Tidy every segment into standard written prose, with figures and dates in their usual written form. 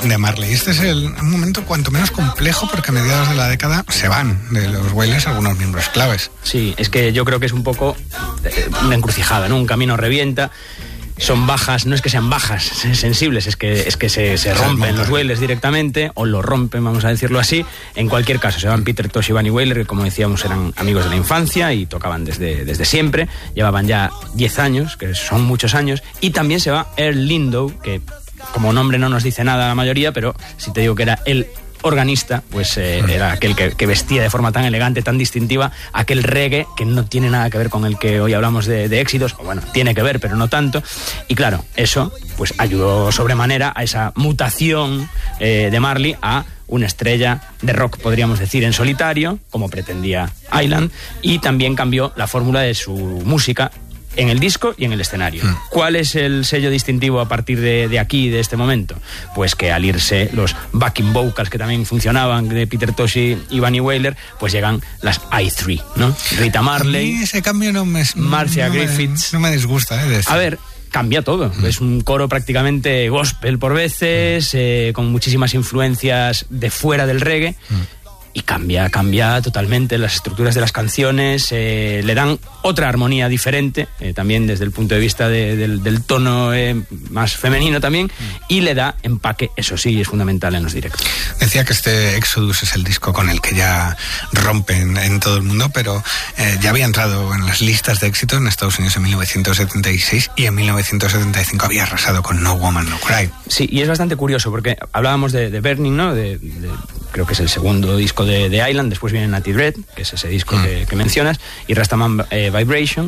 de Marley. Este es un momento cuanto menos complejo porque a mediados de la década se van de los Wailers algunos miembros claves. Sí, es que yo creo que es un poco una encrucijada, ¿no? Un camino revienta. Son bajas, no es que sean bajas sensibles, es que se rompen los Wailers directamente, o lo rompen, vamos a decirlo así. En cualquier caso, se van Peter Tosh y Bunny Wailer, que como decíamos eran amigos de la infancia y tocaban desde siempre, llevaban ya 10 años, que son muchos años, y también se va Earl Lindow, que como nombre no nos dice nada a la mayoría, pero si te digo que era el organista, pues era aquel que vestía de forma tan elegante, tan distintiva, aquel reggae que no tiene nada que ver con el que hoy hablamos de éxitos, o bueno, tiene que ver, pero no tanto. Y claro, eso pues ayudó sobremanera a esa mutación de Marley a una estrella de rock, podríamos decir, en solitario, como pretendía Island, y también cambió la fórmula de su música en el disco y en el escenario. ¿Cuál es el sello distintivo a partir de aquí, de este momento? Pues que al irse los backing vocals que también funcionaban de Peter Tosh y Bunny Wailer, pues llegan las I3, ¿no? Rita Marley, ese cambio Marcia Griffiths. No me disgusta, A ver, cambia todo. Es un coro prácticamente gospel por veces, con muchísimas influencias de fuera del reggae. Y cambia totalmente las estructuras de las canciones, le dan otra armonía diferente, también desde el punto de vista del tono más femenino también, y le da empaque, eso sí, es fundamental en los directos. Decía que este Exodus es el disco con el que ya rompen en todo el mundo, pero ya había entrado en las listas de éxito en Estados Unidos en 1976 y en 1975 había arrasado con No Woman No Cry. Sí, y es bastante curioso porque hablábamos de Burning, ¿no? Creo que es el segundo disco de Island, después viene Natty Dread, que es ese disco que mencionas, y Rastaman Vibration.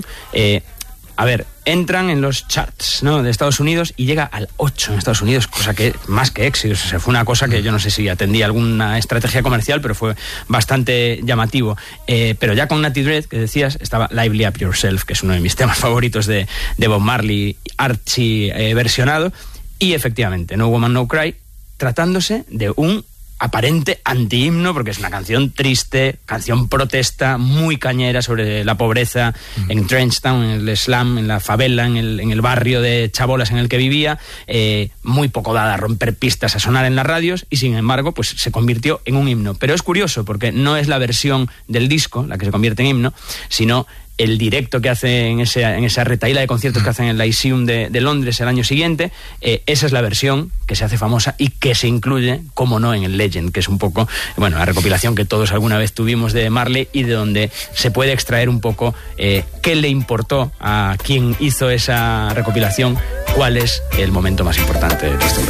A ver, entran en los charts, ¿no?, de Estados Unidos y llega al 8 en Estados Unidos, cosa que más que éxito, o sea, fue una cosa que yo no sé si atendía alguna estrategia comercial, pero fue bastante llamativo. Pero ya con Natty Dread, que decías, estaba Lively Up Yourself, que es uno de mis temas favoritos de Bob Marley, archi versionado, y efectivamente, No Woman No Cry, tratándose de un aparente antihimno, porque es una canción triste, canción protesta, muy cañera sobre la pobreza en Trenchtown, en el slum, en la favela, en el barrio de chabolas en el que vivía, muy poco dada a romper pistas, a sonar en las radios, y sin embargo pues se convirtió en un himno. Pero es curioso porque no es la versión del disco la que se convierte en himno, sino el directo que hace en esa retaíla de conciertos que hacen en la Lyceum de Londres el año siguiente. Esa es la versión que se hace famosa y que se incluye, como no, en el Legend, que es un poco, bueno, la recopilación que todos alguna vez tuvimos de Marley y de donde se puede extraer un poco qué le importó a quien hizo esa recopilación, cuál es el momento más importante de esto.